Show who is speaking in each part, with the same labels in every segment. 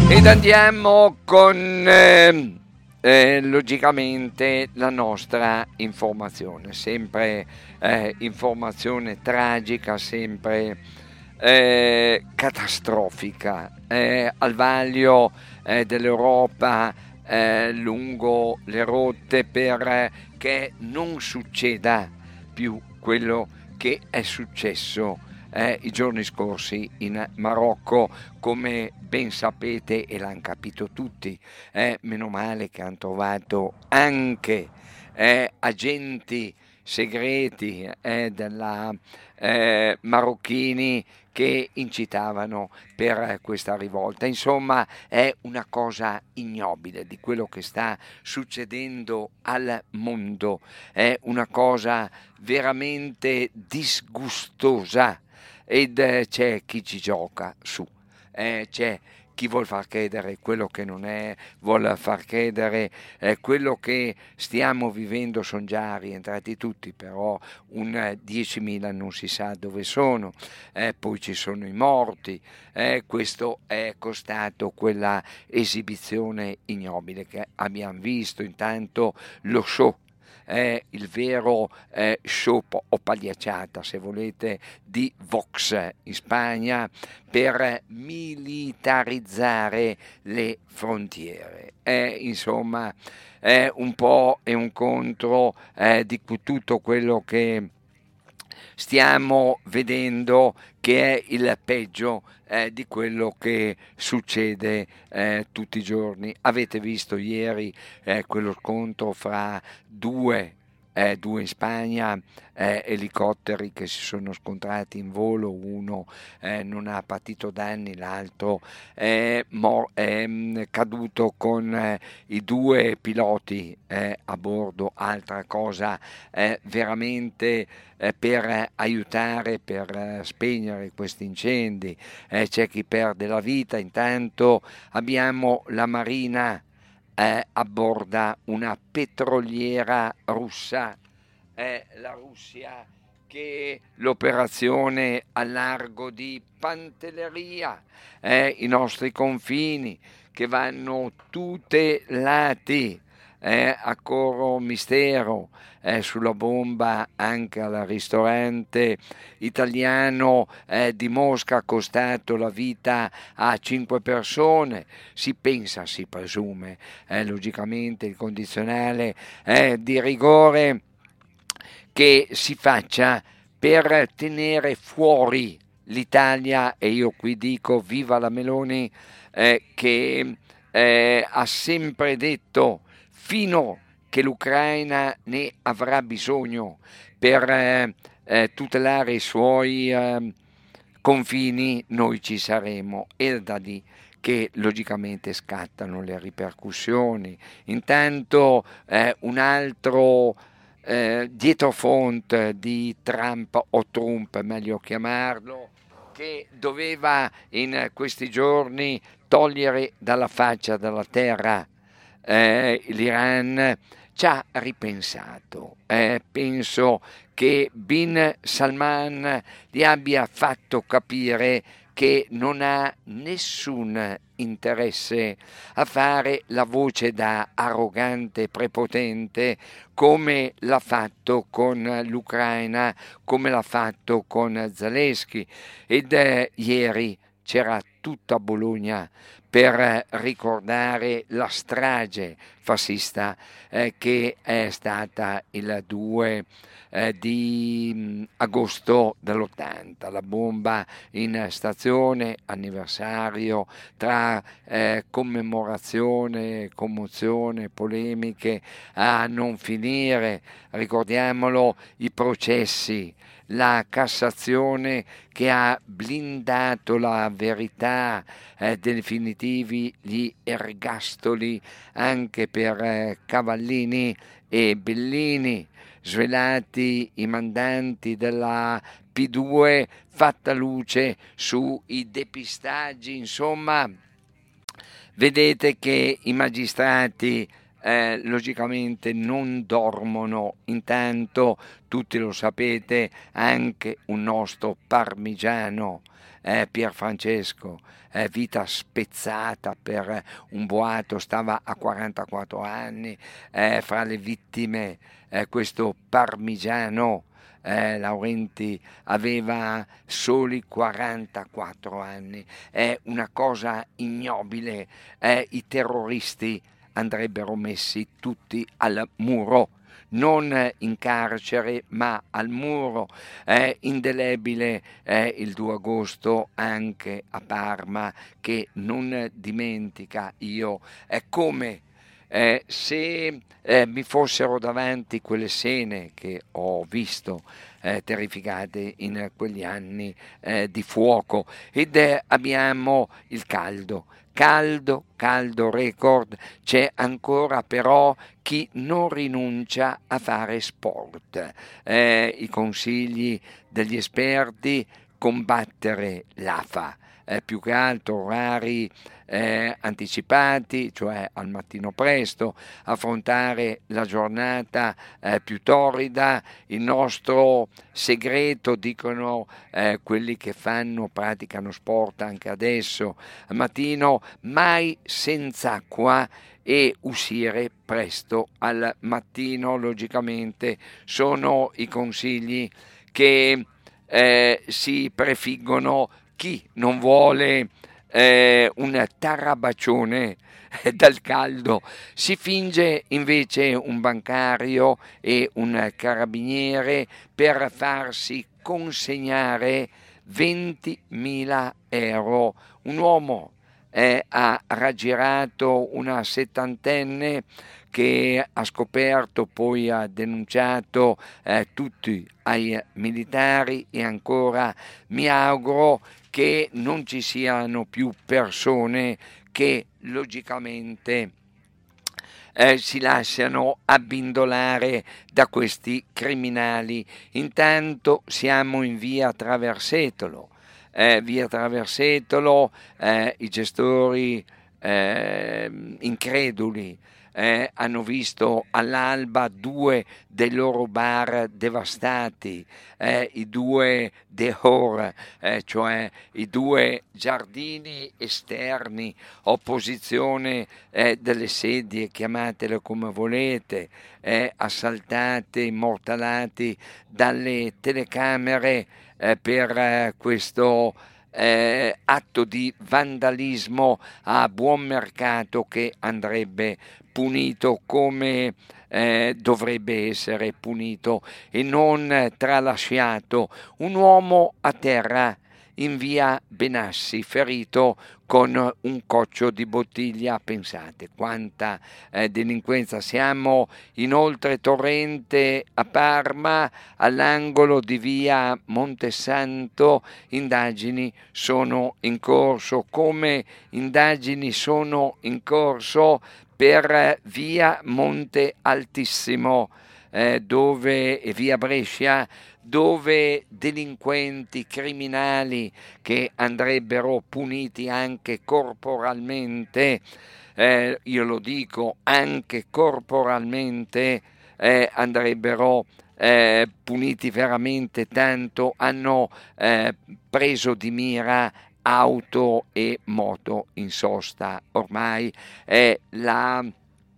Speaker 1: Ed andiamo con logicamente la nostra informazione, sempre informazione tragica, sempre catastrofica, al vaglio dell'Europa, lungo le rotte perché non succeda più quello che è successo i giorni scorsi in Marocco, come ben sapete e l'hanno capito tutti. Meno male che hanno trovato anche agenti segreti della marocchini che incitavano per questa rivolta. Insomma, è una cosa ignobile di quello che sta succedendo al mondo, è una cosa veramente disgustosa ed c'è chi ci gioca su, c'è chi vuol far credere quello che non è, vuol far credere quello che stiamo vivendo. Sono già rientrati tutti, però un 10.000 non si sa dove sono, poi ci sono i morti, questo è costato quella esibizione ignobile che abbiamo visto. Intanto lo show è il vero show o pagliacciata, se volete, di Vox in Spagna per militarizzare le frontiere. Insomma, è un po' e un contro di tutto quello che stiamo vedendo, che è il peggio di quello che succede tutti i giorni. Avete visto ieri quello scontro fra due in Spagna, elicotteri che si sono scontrati in volo, uno non ha patito danni, l'altro è caduto con i due piloti a bordo. Altra cosa veramente per aiutare, per spegnere questi incendi. C'è chi perde la vita. Intanto abbiamo la Marina abborda una petroliera russa, la Russia, che l'operazione a largo di Pantelleria, i nostri confini che vanno tutelati. A Coro Mistero, sulla bomba anche al ristorante italiano di Mosca, ha costato la vita a 5 persone. Si pensa, si presume, logicamente il condizionale di rigore, che si faccia per tenere fuori l'Italia. E io qui dico viva la Meloni, che ha sempre detto fino che l'Ucraina ne avrà bisogno per tutelare i suoi confini, noi ci saremo. E da lì che logicamente scattano le ripercussioni. Intanto un altro dietrofront di Trump, o Trump meglio chiamarlo, che doveva in questi giorni togliere dalla faccia della terra l'Iran, ci ha ripensato. Penso che Bin Salman gli abbia fatto capire che non ha nessun interesse a fare la voce da arrogante, prepotente, come l'ha fatto con l'Ucraina, come l'ha fatto con Zelensky. Ed ieri c'era tutta Bologna per ricordare la strage fascista che è stata il 2 di agosto dell'80, la bomba in stazione, anniversario, tra commemorazione, commozione, polemiche a non finire. Ricordiamolo, i processi, la Cassazione che ha blindato la verità definitivi, gli ergastoli anche per Cavallini e Bellini, svelati i mandanti della P2, fatta luce sui depistaggi. Insomma, vedete che i magistrati logicamente non dormono. Intanto, tutti lo sapete, anche un nostro parmigiano, Pier Francesco, vita spezzata per un boato, stava a 44 anni, fra le vittime questo parmigiano. Laurenti aveva soli 44 anni, è una cosa ignobile, i terroristi andrebbero messi tutti al muro, non in carcere ma al muro. È indelebile il 2 agosto anche a Parma, che non dimentica. Io è come se mi fossero davanti quelle scene che ho visto terrificate in quegli anni di fuoco, ed abbiamo il caldo. Caldo record. C'è ancora però chi non rinuncia a fare sport. I consigli degli esperti: combattere l'afa, più che altro orari anticipati, cioè al mattino presto, affrontare la giornata più torrida. Il nostro segreto, dicono quelli che praticano sport anche adesso, al mattino mai senza acqua e uscire presto al mattino. Logicamente sono i consigli che si prefiggono chi non vuole un tarabaccione dal caldo. Si finge invece un bancario e un carabiniere per farsi consegnare 20.000 euro. Un uomo ha raggirato una settantenne che ha scoperto, poi ha denunciato tutti ai militari, e ancora mi auguro che non ci siano più persone che logicamente si lasciano abbindolare da questi criminali. Intanto siamo in via Traversetolo. I gestori increduli hanno visto all'alba 2 dei loro bar devastati, i 2 dehors, cioè i 2 giardini esterni, opposizione delle sedie, chiamatele come volete, assaltate, immortalati dalle telecamere per questo atto di vandalismo a buon mercato, che andrebbe punito come dovrebbe essere punito e non tralasciato. Un uomo a terra in via Benassi, ferito con un coccio di bottiglia. Pensate quanta delinquenza. Siamo inoltre Torrente a Parma, all'angolo di via Montesanto. Indagini sono in corso, come indagini sono in corso per via Monte Altissimo, dove, e via Brescia, dove delinquenti criminali che andrebbero puniti anche corporalmente, io lo dico, anche corporalmente, andrebbero puniti veramente tanto. Hanno preso di mira auto e moto in sosta. Ormai è la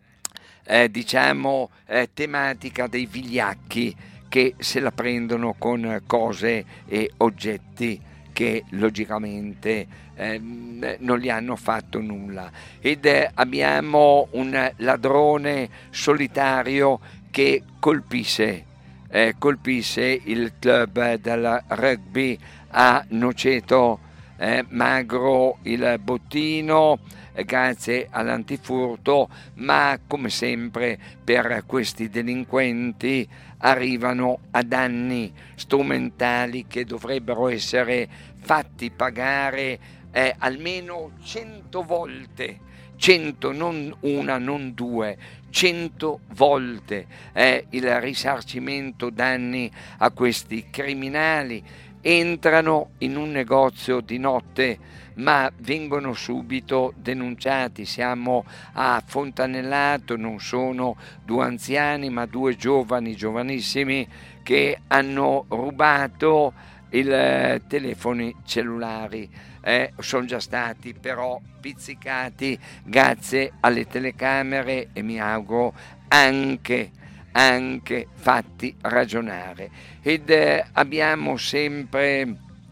Speaker 1: tematica dei vigliacchi che se la prendono con cose e oggetti che logicamente non gli hanno fatto nulla. Ed abbiamo un ladrone solitario che colpisce il club del rugby a Noceto. Magro il bottino grazie all'antifurto, ma come sempre per questi delinquenti arrivano a danni strumentali che dovrebbero essere fatti pagare almeno 100 volte, 100, non una, non due, 100 volte il risarcimento danni a questi criminali. entrano in un negozio di notte ma vengono subito denunciati. Siamo a Fontanellato, non sono due anziani ma due giovanissimi che hanno rubato i telefoni cellulari. Sono già stati però pizzicati grazie alle telecamere e mi auguro anche fatti ragionare. Ed abbiamo sempre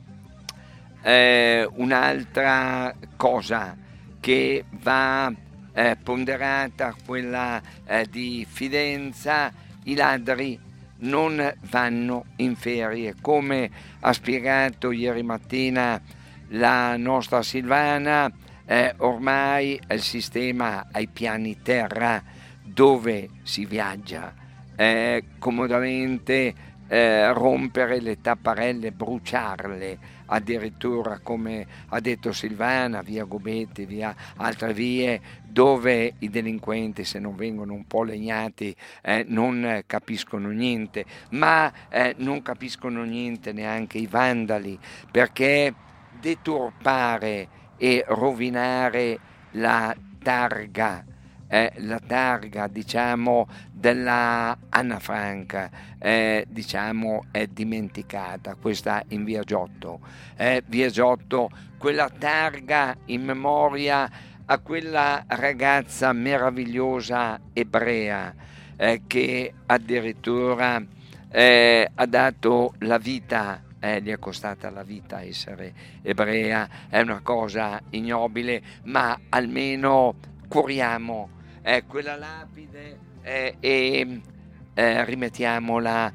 Speaker 1: un'altra cosa che va ponderata, quella di Fidenza: i ladri non vanno in ferie, come ha spiegato ieri mattina la nostra Silvana. Ormai il sistema ai piani terra, dove si viaggia comodamente, rompere le tapparelle, bruciarle, addirittura, come ha detto Silvana, via Gobetti, via altre vie, dove i delinquenti, se non vengono un po' legnati, non capiscono niente, ma non capiscono niente neanche i vandali, perché deturpare e rovinare la targa, diciamo, della Anna Franca, diciamo, è dimenticata, questa in via Giotto, quella targa in memoria a quella ragazza meravigliosa ebrea, che addirittura ha dato la vita. Gli è costata la vita essere ebrea, è una cosa ignobile, ma almeno curiamo quella lapide e rimettiamola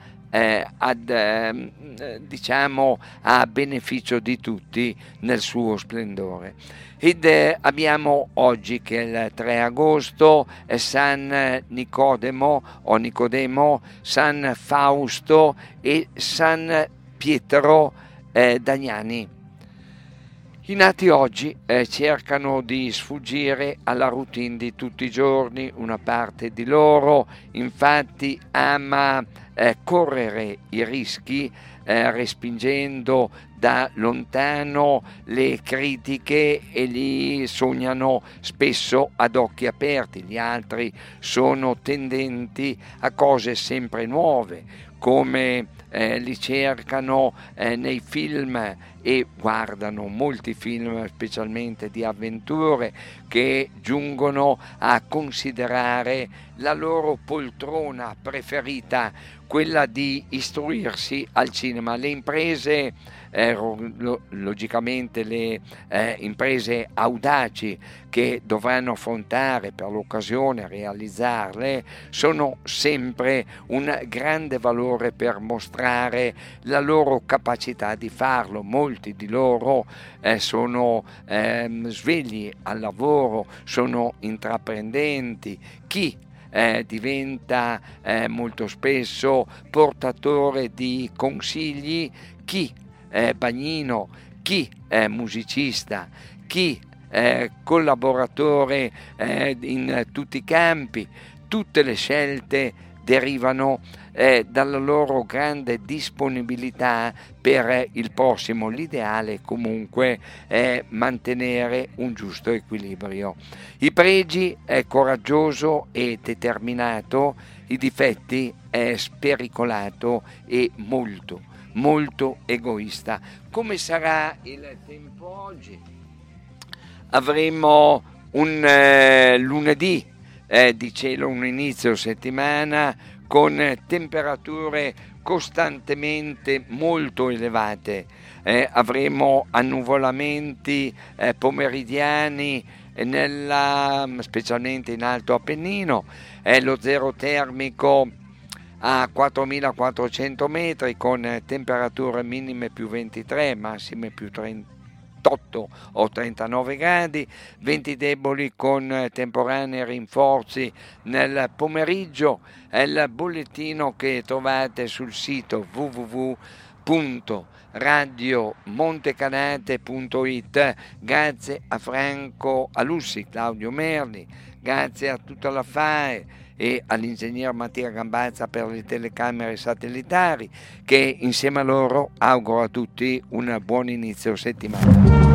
Speaker 1: diciamo a beneficio di tutti nel suo splendore. Ed abbiamo oggi, che è il 3 agosto, è San Nicodemo o Nicodemo, San Fausto e San Pietro Damiani. I nati oggi cercano di sfuggire alla routine di tutti i giorni. Una parte di loro infatti ama correre i rischi, respingendo da lontano le critiche, e li sognano spesso ad occhi aperti. Gli altri sono tendenti a cose sempre nuove, come li cercano nei film, e guardano molti film, specialmente di avventure, che giungono a considerare la loro poltrona preferita quella di istruirsi al cinema. Le imprese, logicamente le imprese audaci che dovranno affrontare per l'occasione, realizzarle, sono sempre un grande valore per mostrare la loro capacità di farlo. Molti di loro sono svegli al lavoro, sono intraprendenti. Chi diventa molto spesso portatore di consigli, chi bagnino, chi musicista, chi collaboratore in tutti i campi. Tutte le scelte derivano dalla loro grande disponibilità per il prossimo. L'ideale comunque è mantenere un giusto equilibrio. I pregi è coraggioso e determinato, i difetti è spericolato e molto egoista. Come sarà il tempo oggi? Avremo un lunedì di cielo, un inizio settimana con temperature costantemente molto elevate. Avremo annuvolamenti pomeridiani specialmente in Alto Appennino, lo zero termico a 4.400 metri, con temperature minime più 23, massime più 38 o 39 gradi, venti deboli con temporanei rinforzi nel pomeriggio. È il bollettino che trovate sul sito www.radiomontecanate.it. Grazie a Franco Alussi, Claudio Merli, grazie a tutta la FAE e all'ingegner Mattia Gambazza per le telecamere satellitari, che insieme a loro auguro a tutti un buon inizio settimana.